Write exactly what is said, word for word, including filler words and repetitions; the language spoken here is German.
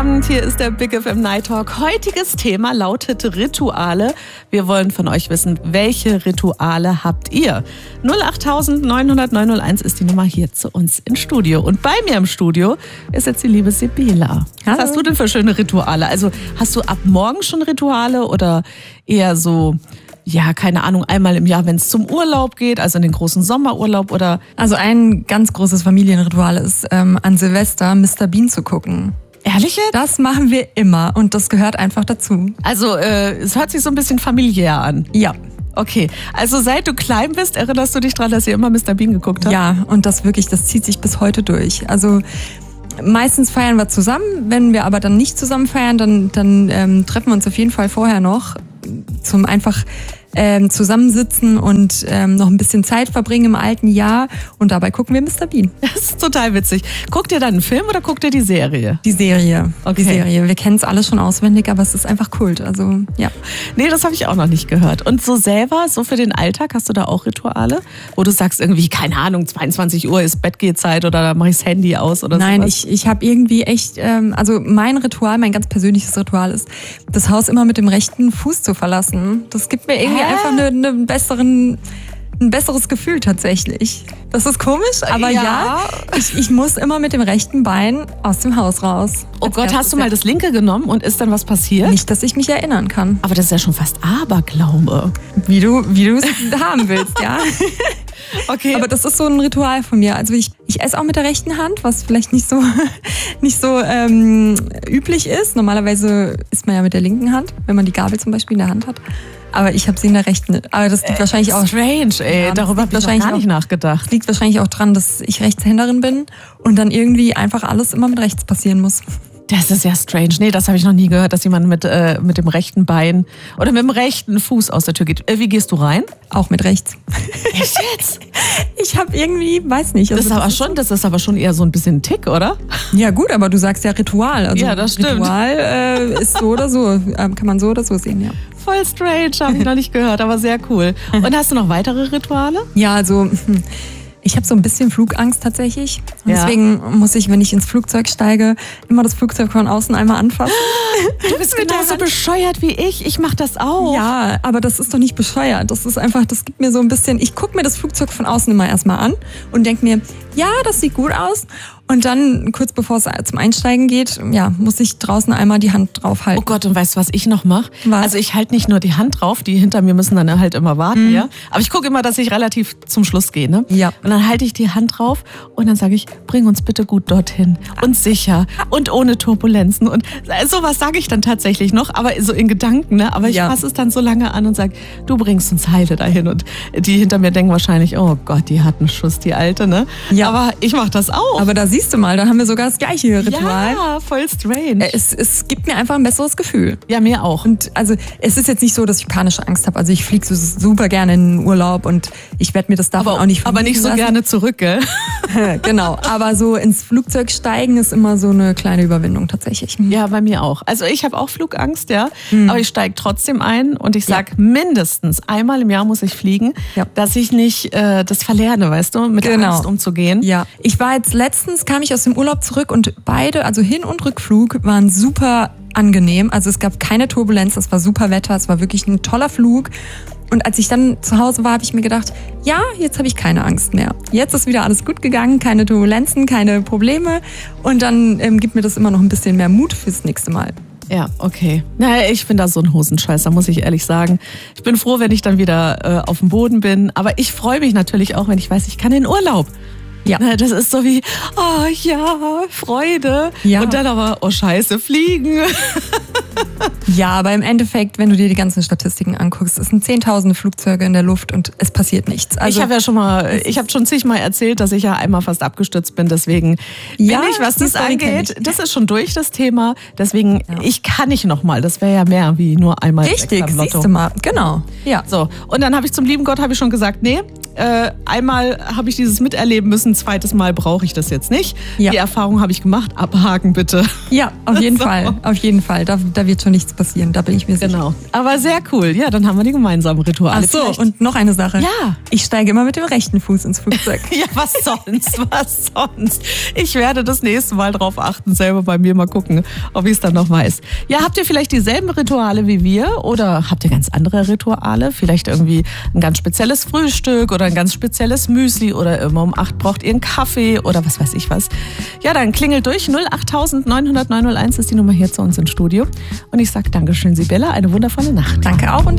Abend, hier ist der Big F M Night Talk. Heutiges Thema lautet Rituale. Wir wollen von euch wissen, welche Rituale habt ihr? null acht neun null null neun null eins ist die Nummer hier zu uns ins Studio. Und bei mir im Studio ist jetzt die liebe Sibylla. Was hast du denn für schöne Rituale? Also hast du ab morgen schon Rituale oder eher so... Ja, keine Ahnung, einmal im Jahr, wenn es zum Urlaub geht, also in den großen Sommerurlaub oder... Also ein ganz großes Familienritual ist, ähm, an Silvester Mister Bean zu gucken. Ehrlich jetzt? Das machen wir immer und das gehört einfach dazu. Also äh, es hört sich so ein bisschen familiär an. Ja. Okay, also seit du klein bist, erinnerst du dich daran, dass ihr immer Mister Bean geguckt habt? Ja, und das wirklich, das zieht sich bis heute durch. Also... Meistens feiern wir zusammen, wenn wir aber dann nicht zusammen feiern, dann, dann ähm, treffen wir uns auf jeden Fall vorher noch zum einfach ähm, zusammensitzen und ähm, noch ein bisschen Zeit verbringen im alten Jahr und dabei gucken wir Mister Bean. Das ist total witzig. Guckt ihr dann einen Film oder guckt ihr die Serie? Die Serie. Okay. Die Serie. Wir kennen es alle schon auswendig, aber es ist einfach Kult. Also, ja. Nee, das habe ich auch noch nicht gehört. Und so selber, so für den Alltag, hast du da auch Rituale? Wo du sagst irgendwie, keine Ahnung, zweiundzwanzig Uhr ist Bettgehzeit oder da mache ich das Handy aus oder so. Nein, sowas? ich, ich habe irgendwie echt, ähm, also mein Ritual, mein ganz persönliches Ritual ist, das Haus immer mit dem rechten Fuß zu verlassen. Das gibt mir irgendwie Hä? einfach eine, eine besseren... ein besseres Gefühl tatsächlich. Das ist komisch, aber ja, ja ich, ich muss immer mit dem rechten Bein aus dem Haus raus. Oh Gott, hast du mal das linke genommen und ist dann was passiert? Nicht, dass ich mich erinnern kann. Aber das ist ja schon fast Aberglaube. Wie du wie du es haben willst, ja. Okay. Aber das ist so ein Ritual von mir. Also ich, ich esse auch mit der rechten Hand, was vielleicht nicht so, nicht so ähm, üblich ist. Normalerweise isst man ja mit der linken Hand, wenn man die Gabel zum Beispiel in der Hand hat. Aber ich habe sie in der rechten. Aber das liegt äh, wahrscheinlich auch... Strange, ey. Ja, darüber habe ich wahrscheinlich gar nicht auch, nachgedacht. Das liegt wahrscheinlich auch dran, dass ich Rechtshänderin bin und dann irgendwie einfach alles immer mit rechts passieren muss. Das ist ja strange. Nee, das habe ich noch nie gehört, dass jemand mit, äh, mit dem rechten Bein oder mit dem rechten Fuß aus der Tür geht. Äh, wie gehst du rein? Auch mit rechts. Echt jetzt? Ich habe irgendwie, weiß nicht. Also das, ist aber das schon, das ist aber schon eher so ein bisschen ein Tick, oder? Ja gut, aber du sagst ja Ritual. Also ja, das stimmt. Ritual äh, ist so oder so, äh, kann man so oder so sehen, ja. Voll strange, habe ich noch nicht gehört, aber sehr cool. Und hast du noch weitere Rituale? Ja, also... Ich habe so ein bisschen Flugangst tatsächlich. Und ja. Deswegen muss ich, wenn ich ins Flugzeug steige, immer das Flugzeug von außen einmal anfassen. Du bist genauso bescheuert wie ich. Ich mache das auch. Ja, aber das ist doch nicht bescheuert. Das ist einfach, das gibt mir so ein bisschen, ich gucke mir das Flugzeug von außen immer erstmal an und denke mir, ja, das sieht gut aus. Und dann, kurz bevor es zum Einsteigen geht, ja, muss ich draußen einmal die Hand drauf halten. Oh Gott, und weißt du, was ich noch mache? Was? Also ich halte nicht nur die Hand drauf, die hinter mir müssen dann halt immer warten, mhm. ja. Aber ich gucke immer, dass ich relativ zum Schluss gehe, ne? Ja. Und dann halte ich die Hand drauf und dann sage ich, bring uns bitte gut dorthin. Und sicher und ohne Turbulenzen. Und sowas sage ich dann tatsächlich noch, aber so in Gedanken, ne? Aber ich ja. fasse es dann so lange an und sage, du bringst uns heile dahin. Und die hinter mir denken wahrscheinlich, oh Gott, die hat einen Schuss, die Alte, ne? Ja. Aber ich mache das auch. Aber da siehst du mal, da haben wir sogar das gleiche Ritual. Ja, voll strange. Es, es gibt mir einfach ein besseres Gefühl. Ja, mir auch. Und also es ist jetzt nicht so, dass ich panische Angst habe. Also ich fliege so super gerne in den Urlaub und ich werde mir das davon aber, auch nicht Aber nicht so lassen. gerne zurück, gell? Genau, aber so ins Flugzeug steigen ist immer so eine kleine Überwindung tatsächlich. Ja, bei mir auch. Also ich habe auch Flugangst, ja, mhm. aber ich steige trotzdem ein und ich sag ja. mindestens einmal im Jahr muss ich fliegen, ja. dass ich nicht äh, das verlerne, weißt du, mit genau. der Angst umzugehen. Ja, ich war jetzt letztens, kam ich aus dem Urlaub zurück und beide, also Hin- und Rückflug, waren super angenehm. Also es gab keine Turbulenz, es war super Wetter, es war wirklich ein toller Flug. Und als ich dann zu Hause war, habe ich mir gedacht, ja, jetzt habe ich keine Angst mehr. Jetzt ist wieder alles gut gegangen, keine Turbulenzen, keine Probleme. Und dann ähm, gibt mir das immer noch ein bisschen mehr Mut fürs nächste Mal. Ja, okay. Naja, ich bin da so ein Hosenscheißer, muss ich ehrlich sagen. Ich bin froh, wenn ich dann wieder äh, auf dem Boden bin. Aber ich freue mich natürlich auch, wenn ich weiß, ich kann in Urlaub. Ja. Das ist so wie, oh ja, Freude. Ja. Und dann aber, oh Scheiße, fliegen. Ja, aber im Endeffekt, wenn du dir die ganzen Statistiken anguckst, es sind zehntausende Flugzeuge in der Luft und es passiert nichts. Also, ich habe ja schon mal, ich habe schon zigmal erzählt, dass ich ja einmal fast abgestürzt bin. Deswegen ja, bin ich, was das angeht, das ist schon durch das Thema. Deswegen, ja. ich kann nicht nochmal. Das wäre ja mehr wie nur einmal. Richtig, siehst du mal. Genau. Ja. So. Und dann habe ich zum lieben Gott habe ich schon gesagt, nee, äh, einmal habe ich dieses miterleben müssen, zweites Mal brauche ich das jetzt nicht. Ja. Die Erfahrung habe ich gemacht, abhaken bitte. Ja, auf jeden So. Fall, auf jeden Fall. Da, da wird schon nichts passieren, da bin ich mir sicher. Genau. Aber sehr cool. Ja, dann haben wir die gemeinsamen Rituale. Ach so, Vielleicht- und noch eine Sache. Ja. Ich steige immer mit dem rechten Fuß ins Flugzeug. Ja, was sonst? Was sonst? Ich werde das nächste Mal drauf achten, selber bei mir mal gucken, ob ich es dann noch weiß. Ja, habt ihr vielleicht dieselben Rituale wie wir oder habt ihr ganz andere Rituale? Vielleicht irgendwie ein ganz spezielles Frühstück oder ein ganz spezielles Müsli oder immer um acht braucht ihr einen Kaffee oder was weiß ich was. Ja, dann klingelt durch. null acht neun null null neun null eins ist die Nummer hier zu uns im Studio. Und ich sage Dankeschön, Sibylla. Eine wundervolle Nacht. Danke auch und